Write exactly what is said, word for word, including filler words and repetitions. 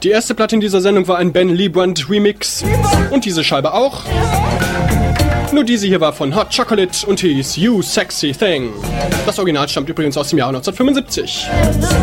Die erste Platte in dieser Sendung war ein Ben Liebrandt Remix und diese Scheibe auch. Nur diese hier war von Hot Chocolate und hieß You Sexy Thing. Das Original stammt übrigens aus dem Jahre neunzehnhundertfünfundsiebzig.